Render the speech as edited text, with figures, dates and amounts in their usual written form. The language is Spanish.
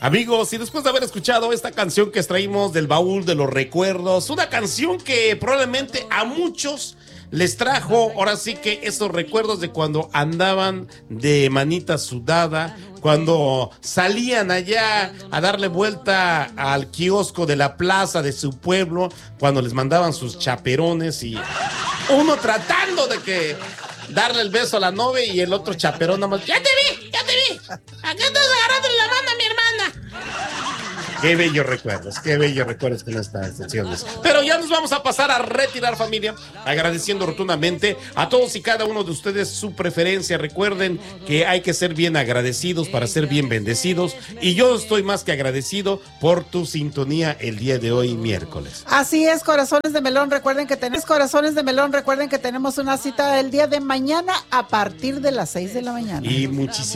Amigos, y después de haber escuchado esta canción que extraímos del baúl de los recuerdos, una canción que probablemente a muchos les trajo, ahora sí que esos recuerdos de cuando andaban de manita sudada, cuando salían allá a darle vuelta al kiosco de la plaza de su pueblo, cuando les mandaban sus chaperones y uno tratando de que darle el beso a la novia y el otro chaperón nada más, ¡ya te vi! ¡Aquí estás agarrando la mano a mi hermana! Qué bellos recuerdos con estas sesiones. Pero ya nos vamos a pasar a retirar, familia, agradeciendo rotundamente a todos y cada uno de ustedes su preferencia. Recuerden que hay que ser bien agradecidos para ser bien bendecidos, y yo estoy más que agradecido por tu sintonía el día de hoy, miércoles. Así es, corazones de melón, recuerden que tenemos una cita el día de mañana a partir de las 6 de la mañana. Y muchísimas